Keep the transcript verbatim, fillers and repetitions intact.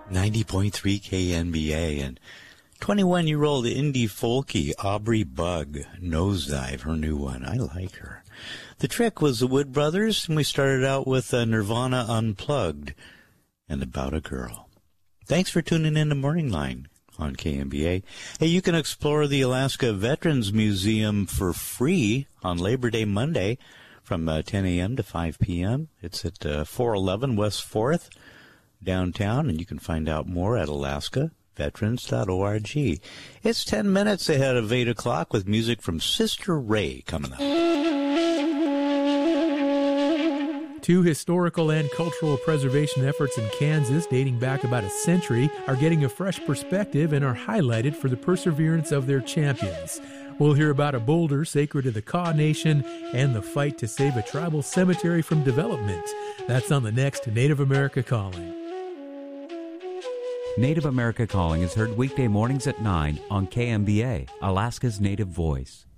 ninety point three K N B A, and twenty-one-year-old indie folkie Aubrey Bug, Nosedive, her new one. I like her. The Trick was the Wood Brothers, and we started out with uh, Nirvana Unplugged and About a Girl. Thanks for tuning in to Morning Line on K M B A. Hey, you can explore the Alaska Veterans Museum for free on Labor Day Monday from uh, ten a.m. to five p.m. It's at uh, four eleven West fourth downtown, and you can find out more at alaska veterans dot org. It's ten minutes ahead of eight o'clock with music from Sister Ray coming up. Two historical and cultural preservation efforts in Kansas dating back about a century are getting a fresh perspective and are highlighted for the perseverance of their champions. We'll hear about a boulder sacred to the Kaw Nation and the fight to save a tribal cemetery from development. That's on the next Native America Calling. Native America Calling is heard weekday mornings at nine on K M B A, Alaska's Native Voice.